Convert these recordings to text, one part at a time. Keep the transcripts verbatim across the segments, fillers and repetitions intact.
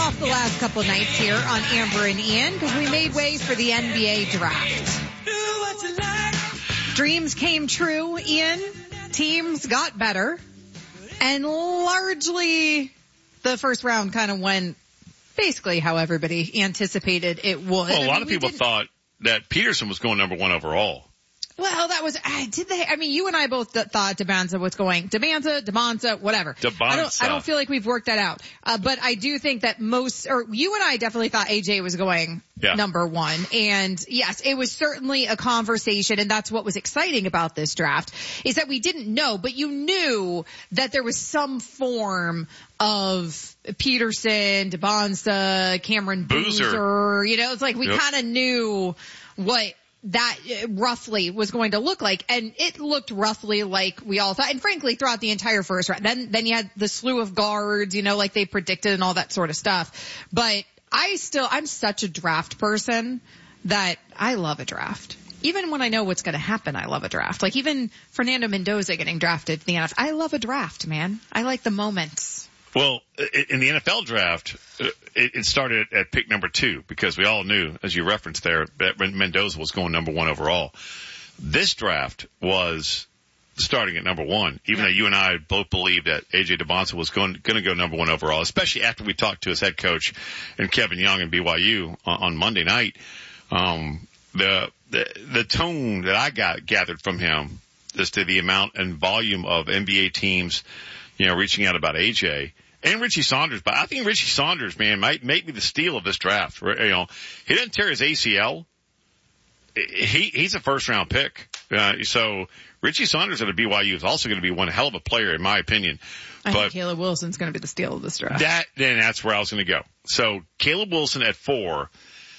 off the last couple nights here on Amber and Ian because we made way for the N B A draft. Dreams came true, Ian. Teams got better. And largely the first round kind of went basically how everybody anticipated it would. Well, a lot I mean, of people thought that Peterson was going number one overall. Well, that was, I did they, I mean, you and I both th- thought Debanza was going, Debanza, Debanza, whatever. Debanza. I don't, I don't feel like we've worked that out. Uh, but I do think that most, or you and I definitely thought A J was going yeah. number one. And yes, it was certainly a conversation, and that's what was exciting about this draft, is that we didn't know, but you knew that there was some form of Peterson, Debanza, Cameron Boozer. Boozer. You know, it's like we yep. kind of knew what that roughly was going to look like, and it looked roughly like we all thought, and frankly throughout the entire first round. Then then you had the slew of guards, you know, like they predicted and all that sort of stuff. But I still, I'm such a draft person that I love a draft. Even when I know what's going to happen, I love a draft. Like even Fernando Mendoza getting drafted to the N F L. I love a draft, man. I like the moments. Well, in the N F L draft, it started at pick number two because we all knew, as you referenced there, that Mendoza was going number one overall. This draft was starting at number one, even though you and I both believed that A J Debanza was going, going to go number one overall, especially after we talked to his head coach and Kevin Young and B Y U on, on Monday night. Um, the, the, the tone that I got gathered from him as to the amount and volume of N B A teams, you know, reaching out about A J and Richie Saunders. But I think Richie Saunders, man, might make me the steal of this draft. You know, he didn't tear his A C L. He, he's a first round pick. Uh, so Richie Saunders at B Y U is also going to be one hell of a player, in my opinion. I but think Caleb Wilson's going to be the steal of this draft. That, then that's where I was going to go. So Caleb Wilson at four.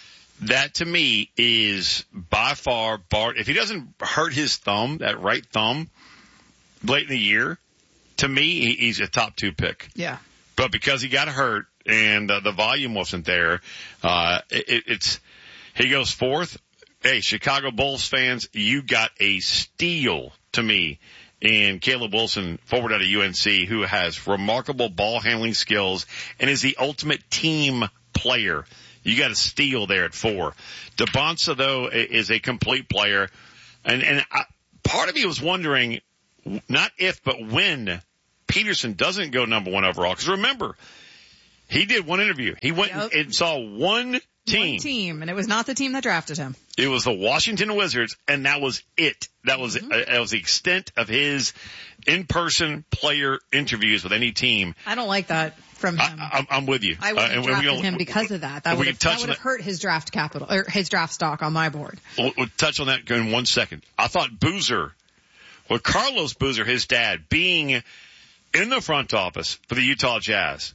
That to me is by far, bar, if he doesn't hurt his thumb, that right thumb, late in the year, to me, he's a top two pick. Yeah. But because he got hurt and uh, the volume wasn't there, uh, it, it's, he goes fourth. Hey, Chicago Bulls fans, you got a steal to me in Caleb Wilson, forward out of U N C, who has remarkable ball handling skills and is the ultimate team player. You got a steal there at four. Debanza, though, is a complete player. And, and I, part of me was wondering, not if, but when Peterson doesn't go number one overall. Because remember, he did one interview. He went yep. and saw one team. One team, and it was not the team that drafted him. It was the Washington Wizards, and that was it. That was mm-hmm. uh, that was the extent of his in-person player interviews with any team. I don't like that from him. I, I'm with you. I wouldn't uh, have drafted him because of that. That would have, that would have hurt his draft capital or his draft stock on my board. We'll, we'll touch on that in one second. I thought Boozer, well, Carlos Boozer, his dad, being in the front office for the Utah Jazz,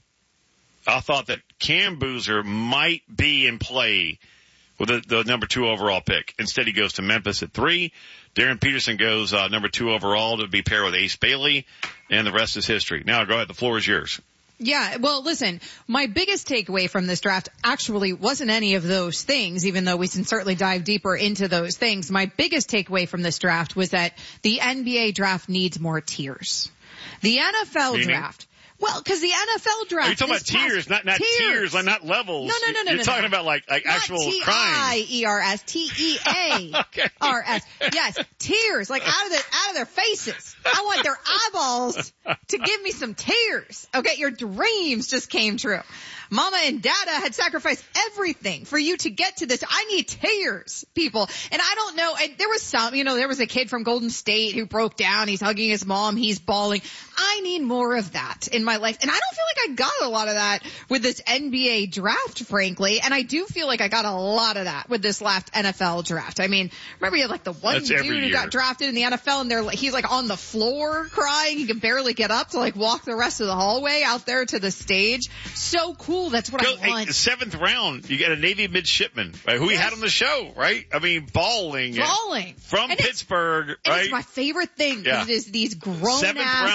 I thought that Cam Boozer might be in play with the, the number two overall pick. Instead, he goes to Memphis at three. Darren Peterson goes uh, number two overall to be paired with Ace Bailey, and the rest is history. Now, go ahead. The floor is yours. Yeah, well, listen, my biggest takeaway from this draft actually wasn't any of those things, even though we can certainly dive deeper into those things. My biggest takeaway from this draft was that the N B A draft needs more tiers. The N F L Meaning? draft. Well, because the N F L draft. Are you talking about tiers, not not tiers, tiers like not levels? No, no, no, no. You're no, talking no. about like like not actual T I E R S, T E A R S. Yes, tiers, like out of their out of their faces. I want their eyeballs to give me some tears. Okay, your dreams just came true. Mama and Dada had sacrificed everything for you to get to this. I need tears, people. And I don't know, and there was some, you know, there was a kid from Golden State who broke down. He's hugging his mom. He's bawling. I need more of that in my life. And I don't feel like I got a lot of that with this N B A draft, frankly. And I do feel like I got a lot of that with this last N F L draft. I mean, remember you had like the one That's dude who year. got drafted in the N F L and they're like, he's like on the floor crying. He can barely get up to like walk the rest of the hallway out there to the stage. So cool. That's what Go, I want. Hey, seventh round, you got a Navy midshipman, right, who we yes. had on the show, right? I mean, bawling. Bawling. From and Pittsburgh, it's, right? It's my favorite thing. Yeah. It is these grown Seventh ass rounder.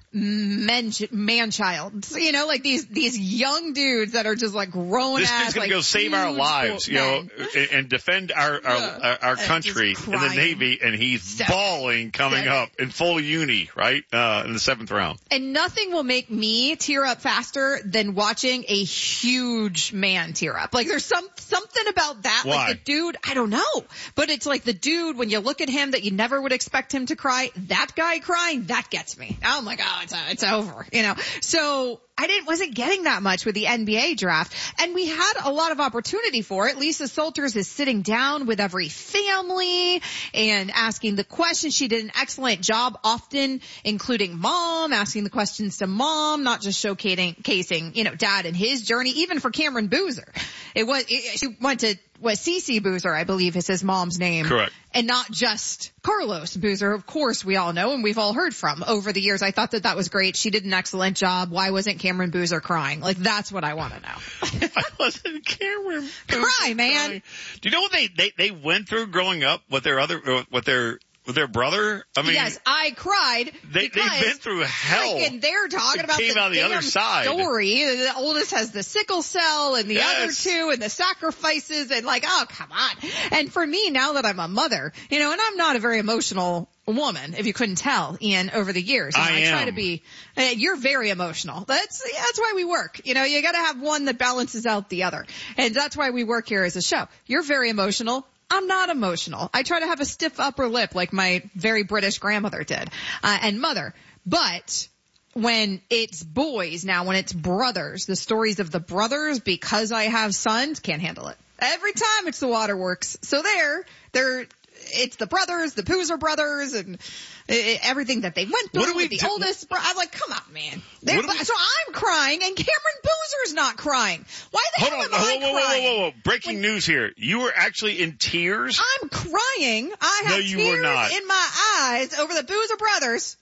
men, man-child, you know, like these, these young dudes that are just like grown This ass, dude's gonna like, go save our lives, you know, men. and, and defend our, our, Yeah. our, our And country just in the crying. Navy, and he's So- bawling coming so- up in full uni, right, uh, in the seventh round. And nothing will make me tear up faster than watching a huge man tear up. Like there's some, something about that. Why? Like the dude, I don't know, but it's like the dude, when you look at him that you never would expect him to cry, that guy crying, that gets me. I'm like, oh, it's, it's over, you know? So I didn't, wasn't getting that much with the N B A draft. And we had a lot of opportunity for it. Lisa Salters is sitting down with every family and asking the questions. She did an excellent job, often including mom, asking the questions to mom, not just showcasing, casing, you know, dad and his journey, even for Cameron Boozer. It was, it, she went to, was Cece Boozer, I believe is his mom's name. Correct. And not just Carlos Boozer, of course we all know and we've all heard from over the years. I thought that that was great. She did an excellent job. Why wasn't Cameron Boozer crying? Like that's what I want to know. I wasn't Cameron. Cry, man. Crying. Do you know what they, they, they went through growing up with their other, uh, with their, with their brother? I mean, Yes, I cried. they, they've because been through hell. freaking they're talking It about came the out the damn other side. story. The oldest has the sickle cell and the Yes. other two and the sacrifices and like, oh, come on. And for me, now that I'm a mother, you know, and I'm not a very emotional woman, if you couldn't tell, Ian, over the years. And I I try am. to be, uh, you're very emotional. That's, that's why we work. You know, you gotta have one that balances out the other. And that's why we work here as a show. You're very emotional. I'm not emotional. I try to have a stiff upper lip like my very British grandmother did, uh, and mother. But when it's boys now, when it's brothers, the stories of the brothers, because I have sons, can't handle it. Every time it's the waterworks. So there, they're, it's the brothers, the Boozer brothers, and uh, everything that they went through What do we with the do- oldest. Bro- I'm like, come on, man. They're- What do we- so I'm crying, and Cameron Boozer's not crying. Why the Hold hell on, am I whoa, whoa, whoa, crying? whoa, whoa, whoa. Breaking news here. You were actually in tears? I'm crying. I have No, you were tears not. in my eyes over the Boozer brothers,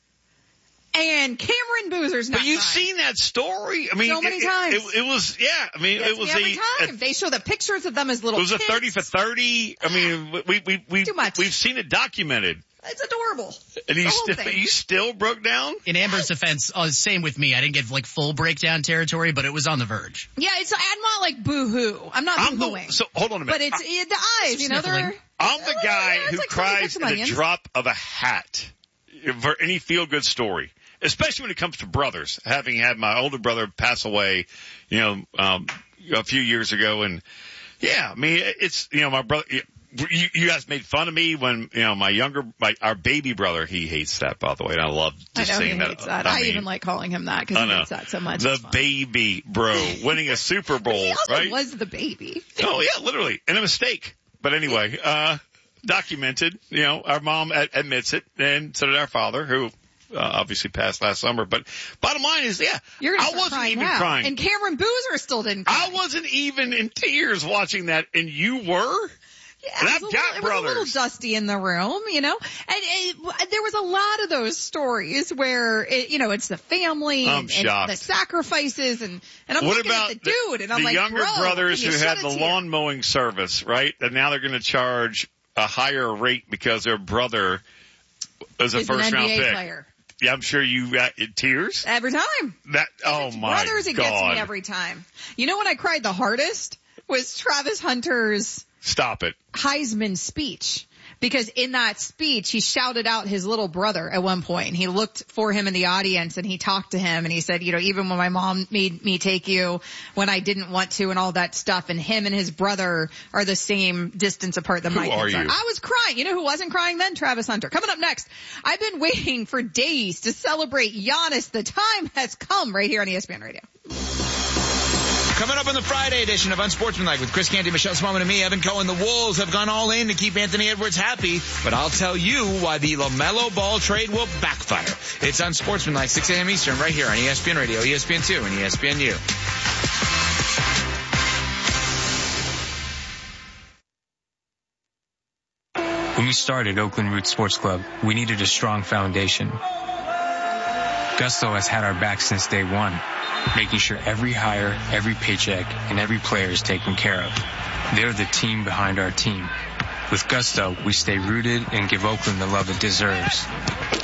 and Cameron Boozer's not But you've crying. seen that story. I mean, So many it, times. It, it was, yeah. I mean, Gets it was me every a, time. They show the pictures of them as it little was a kids. thirty for thirty. I mean, we we we Too much. we've seen it documented. It's adorable. And The you whole still thing. you still broke down? In Amber's defense, uh, same with me. I didn't get like full breakdown territory, but it was on the verge. Yeah, it's. I'm not like boo-hoo. I'm not I'm boo-hooing. the, so hold on a minute. but it's I, it, the eyes, you know, they're. sniffling. I'm the guy Yeah, it's who like cries some at the onions. drop of a hat for any feel good story. Especially when it comes to brothers, having had my older brother pass away, you know, um, a few years ago. And yeah, I mean, it's, you know, my brother, you, you guys made fun of me when, you know, my younger, my, our baby brother, he hates that, by the way. And I love I just know he saying hates that. that. I, mean, even like calling him that because I he know. hates that so much. The It's fun. baby bro winning a Super Bowl, He also right? was the baby. Oh yeah, literally. And a mistake. But anyway, uh, documented, you know, our mom ad- admits it, and so did our father, who, uh, obviously passed last summer. But bottom line is, yeah, You're gonna I start wasn't crying even now. crying. And Cameron Boozer still didn't cry. I wasn't even in tears watching that, and you were? Yeah, And it I've was a got little, it was a little brothers. dusty in the room, you know. And it, there was a lot of those stories where, it, you know, it's the family I'm and, and shocked. the sacrifices, and and I'm What looking about at the dude, and I'm the like, younger bro, brothers can who you had shed the a tear? lawn mowing service, right? And now they're going to charge a higher rate because their brother is a Is an first N B A round pick. player Yeah, I'm sure you got in tears. every time. That oh my Brothers, it god! gets me every time. You know when I cried the hardest was Travis Hunter's Stop it. Heisman speech. Because in that speech, he shouted out his little brother at one point. He looked for him in the audience and he talked to him and he said, you know, even when my mom made me take you when I didn't want to and all that stuff, and him and his brother are the same distance apart that Who my are kids you? I was crying. You know who wasn't crying then? Travis Hunter. Coming up next, I've been waiting for days to celebrate Giannis. The time has come right here on E S P N Radio. Coming up on the Friday edition of Unsportsmanlike with Chris Canty, Michelle Smallman, and me, Evan Cohen. The Wolves have gone all in to keep Anthony Edwards happy, but I'll tell you why the LaMelo Ball trade will backfire. It's Unsportsmanlike, six a.m. Eastern, right here on E S P N Radio, E S P N two, and E S P N U. When we started Oakland Roots Sports Club, we needed a strong foundation. Gusto has had our back since day one, making sure every hire, every paycheck, and every player is taken care of. They're the team behind our team. With Gusto, we stay rooted and give Oakland the love it deserves.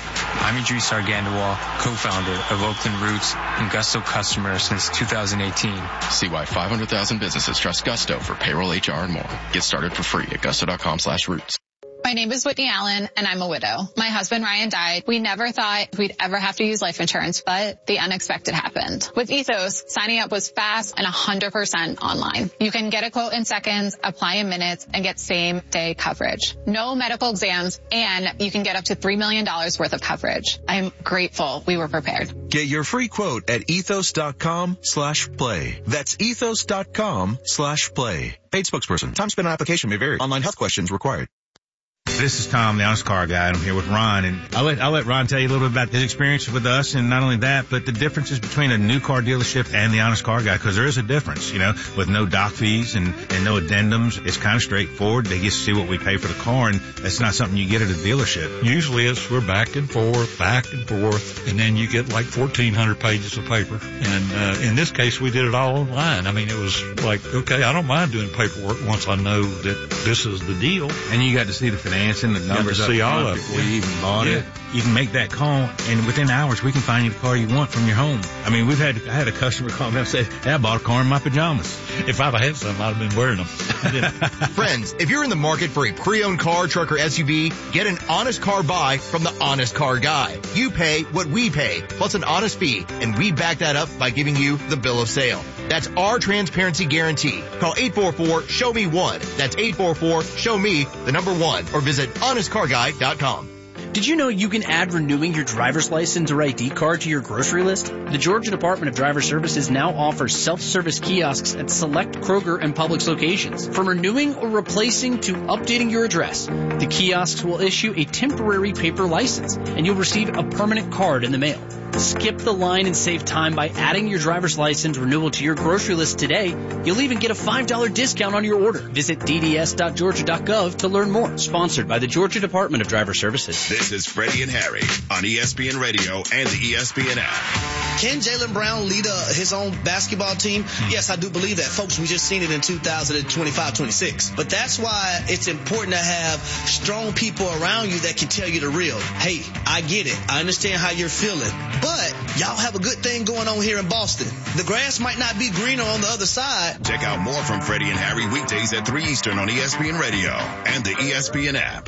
I'm Idris Argandawal, co-founder of Oakland Roots and Gusto customer since two thousand eighteen. See why five hundred thousand businesses trust Gusto for payroll, H R, and more. Get started for free at gusto.com slash roots. My name is Whitney Allen, and I'm a widow. My husband, Ryan, died. We never thought we'd ever have to use life insurance, but the unexpected happened. With Ethos, signing up was fast and one hundred percent online. You can get a quote in seconds, apply in minutes, and get same-day coverage. No medical exams, and you can get up to three million dollars worth of coverage. I'm grateful we were prepared. Get your free quote at ethos.com slash play. That's ethos.com slash play. Paid spokesperson. Time spent on application may vary. Online health questions required. This is Tom, the Honest Car Guy, and I'm here with Ron. And I'll let, I'll let Ron tell you a little bit about his experience with us, and not only that, but the differences between a new car dealership and the Honest Car Guy, because there is a difference, you know, with no doc fees and, and no addendums. It's kind of straightforward. They get to see what we pay for the car, and that's not something you get at a dealership. Usually it's we're back and forth, back and forth, and then you get like fourteen hundred pages of paper. And uh, in this case, we did it all online. I mean, it was like, okay, I don't mind doing paperwork once I know that this is the deal. And you got to see the financing, the numbers up see front all of before it. you even bought Yeah. it. You can make that call, and within hours, we can find you the car you want from your home. I mean, we've had, I had a customer call me and say, hey, I bought a car in my pajamas. If I'd have had some, I'd have been wearing them. Friends, if you're in the market for a pre-owned car, truck, or S U V, get an honest car buy from the Honest Car Guy. You pay what we pay, plus an honest fee, and we back that up by giving you the bill of sale. That's our transparency guarantee. Call eight four four, show me one. That's eight four four, show me the number one, or visit honest car guy dot com. Did you know you can add renewing your driver's license or I D card to your grocery list? The Georgia Department of Driver Services now offers self-service kiosks at select Kroger and Publix locations. From renewing or replacing to updating your address, the kiosks will issue a temporary paper license, and you'll receive a permanent card in the mail. Skip the line and save time by adding your driver's license renewal to your grocery list today. You'll even get a five dollars discount on your order. Visit d d s dot georgia dot gov to learn more. Sponsored by the Georgia Department of Driver Services. This is Freddie and Harry on E S P N Radio and the E S P N app. Can Jaylen Brown lead uh, his own basketball team? Yes, I do believe that. Folks, we just seen it in two thousand twenty-five twenty-six. But that's why it's important to have strong people around you that can tell you the real. Hey, I get it. I understand how you're feeling. But y'all have a good thing going on here in Boston. The grass might not be greener on the other side. Check out more from Freddie and Harry weekdays at three Eastern on E S P N Radio and the E S P N app.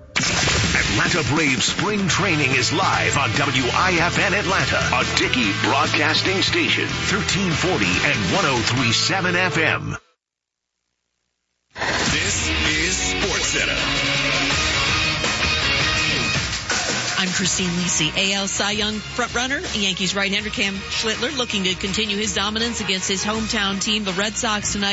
Atlanta Braves spring training is live on W I F N Atlanta, a Dickey broadcasting station, thirteen forty and ten thirty-seven F M. This is Sports Center. I'm Christine Lisi, A L Cy Young frontrunner. Yankees right-hander Cam Schlittler looking to continue his dominance against his hometown team, the Red Sox, tonight.